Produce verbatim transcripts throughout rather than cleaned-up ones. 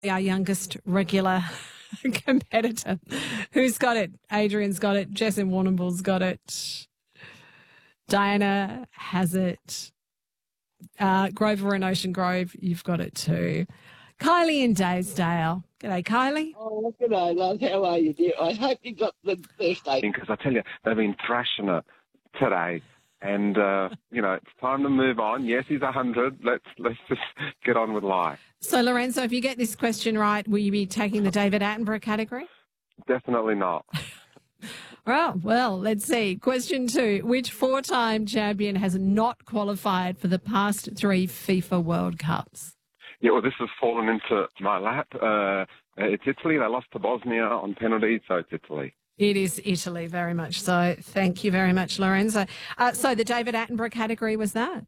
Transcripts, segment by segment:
our youngest regular competitor. Who's got it? Adrian's got it. Jess in Warrnambool's got it. Diana has it. Uh, Grover in Ocean Grove, you've got it too. Kylie in Daysdale. G'day, Kylie. Oh, g'day, love. How are you, dear? I hope you got the birthday. Because I tell you, they've been thrashing it today. And, uh, you know, it's time to move on. Yes, he's one hundred. Let's let's just get on with life. So, Lorenzo, if you get this question right, will you be taking the David Attenborough category? Definitely not. Well, well, let's see. Question two. Which four-time champion has not qualified for the past three FIFA World Cups? Yeah, well, this has fallen into my lap. Uh, it's Italy. They lost to Bosnia on penalties, so it's Italy. It is Italy, very much so. Thank you very much, Lorenzo. Uh, so the David Attenborough category was that?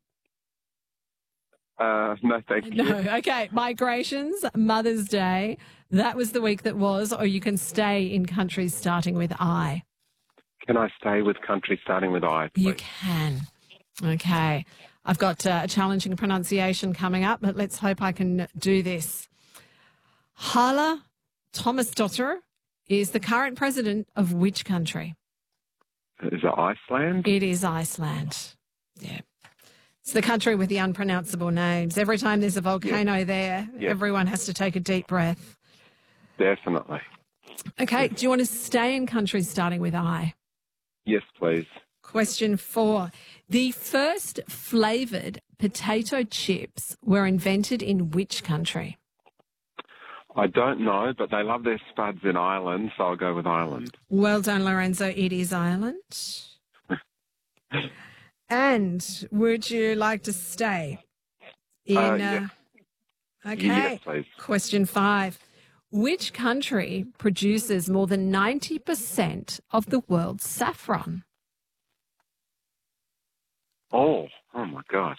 Uh, no, thank you. No, okay. Migrations, Mother's Day. That was the week that was, or you can stay in countries starting with I. Can I stay with countries starting with I, please? You can. Okay. I've got uh, a challenging pronunciation coming up, but let's hope I can do this. Hala Thomasdottir is the current president of which country? Is it Iceland? It is Iceland. Yeah. It's the country with the unpronounceable names. Every time there's a volcano yeah. there, yeah. everyone has to take a deep breath. Definitely. Okay. Do you want to stay in countries starting with I? Yes, please. Question four. The first flavoured potato chips were invented in which country? I don't know, but they love their spuds in Ireland, so I'll go with Ireland. Well done, Lorenzo. It is Ireland. And would you like to stay in... Uh, yes. Uh, okay. Yes, please. Question five. Which country produces more than ninety percent of the world's saffron? Oh, oh my God.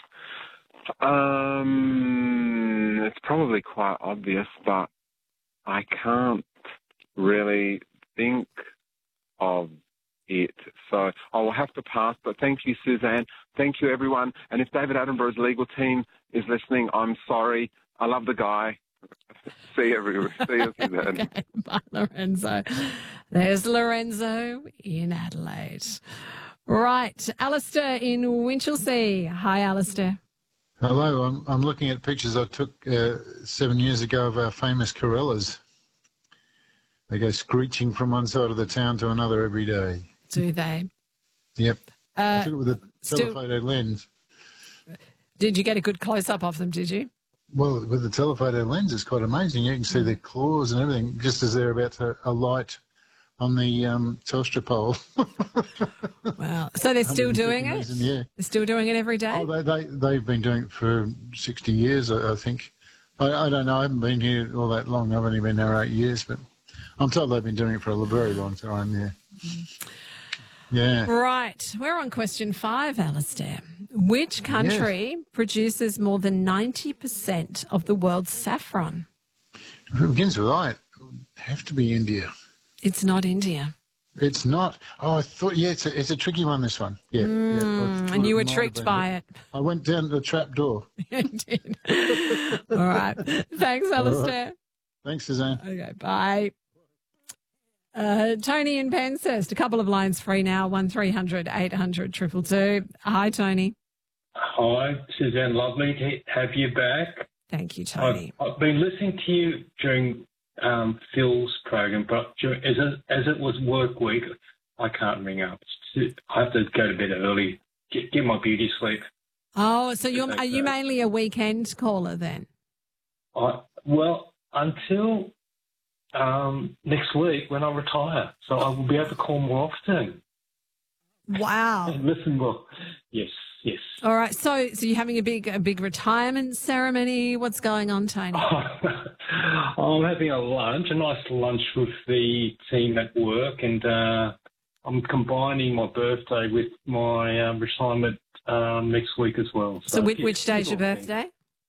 Um, it's probably quite obvious, but I can't really think of it. So I will have to pass, but thank you, Suzanne. Thank you, everyone. And if David Attenborough's legal team is listening, I'm sorry. I love the guy. See you, everyone. See you, Suzanne. Okay, bye, Lorenzo. There's Lorenzo in Adelaide. Right, Alistair in Winchelsea. Hi, Alistair. Hello, I'm, I'm looking at pictures I took uh, seven years ago of our famous Corellas. They go screeching from one side of the town to another every day. Do they? Yep. Uh, I took it with a telephoto still, lens. Did you get a good close-up of them, did you? Well, with the telephoto lens, it's quite amazing. You can see their claws and everything just as they're about to alight on the um, Telstra pole. Wow. So they're still doing it? Yeah. They're still doing it every day? Oh, they, they, they've been doing it for sixty years, I, I think. I, I don't know. I haven't been here all that long. I've only been there eight years, but I'm told they've been doing it for a very long time, yeah. Yeah. Right. We're on question five, Alistair. Which country yes. produces more than ninety percent of the world's saffron? If it begins with I, it would have to be India. It's not India. It's not. Oh, I thought, yeah, it's a, it's a tricky one, this one. Yeah. Mm, yeah and you were tricked by it. I went down the trap door. You did. All right. Thanks, Alistair. Right. Thanks, Suzanne. Okay, bye. Uh, Tony in Penshurst, a couple of lines free now, one three hundred eight hundred two two two. Hi, Tony. Hi, Suzanne. Lovely to have you back. Thank you, Tony. I've, I've been listening to you during um, Phil's program, but during, as, it, as it was work week, I can't ring up. I have to go to bed early, get, get my beauty sleep. Oh, so you're, are you mainly a weekend caller then? I, well, until... Um, next week when I retire, so I will be able to call more often. Wow! And listen more. Yes, yes. All right. So, so you're having a big, a big retirement ceremony. What's going on, Tony? I'm having a lunch, a nice lunch with the team at work, and uh, I'm combining my birthday with my um, retirement um, next week as well. So, so which, which day's your birthday?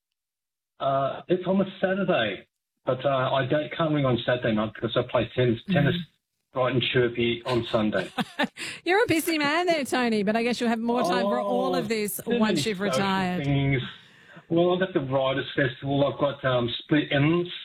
Uh, it's on a Saturday. But uh, I don't, can't ring on Saturday night because I play tennis, mm. tennis bright and chirpy on Sunday. You're a busy man there, Tony, but I guess you'll have more time oh, for all of this once you've retired. Things. Well, I've got the Writers' Festival. I've got um, Split Ends